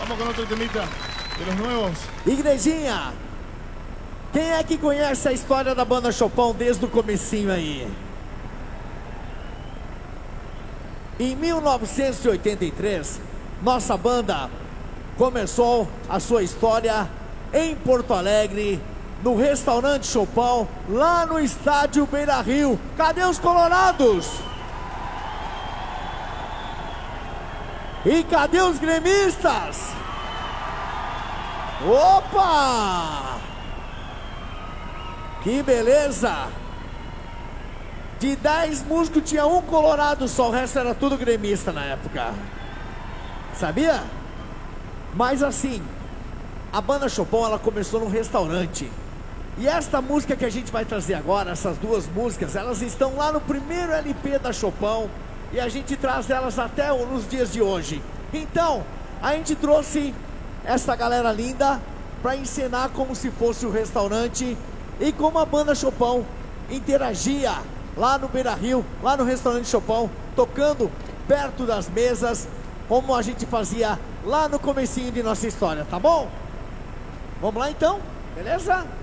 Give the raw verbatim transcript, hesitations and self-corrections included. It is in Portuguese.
Vamos con otro temita de los nuevos. Igrejinha, quem é que conhece a história da banda Chopão desde o comecinho aí? Em mil novecentos e oitenta e três, nossa banda começou a sua história em Porto Alegre, no restaurante Chopão, lá no estádio Beira-Rio. Cadê os colorados? E cadê os gremistas? Opa! Que beleza! De dez músicos tinha um colorado só, o resto era tudo gremista na época. Sabia? Mas assim, a banda Chopão, ela começou num restaurante. E esta música que a gente vai trazer agora, essas duas músicas, elas estão lá no primeiro L P da Chopão. E a gente traz elas até nos dias de hoje. Então, a gente trouxe essa galera linda para encenar como se fosse o restaurante e como a banda Chopão interagia lá no Beira-Rio, lá no restaurante Chopão, tocando perto das mesas, como a gente fazia lá no comecinho de nossa história, tá bom? Vamos lá então, beleza?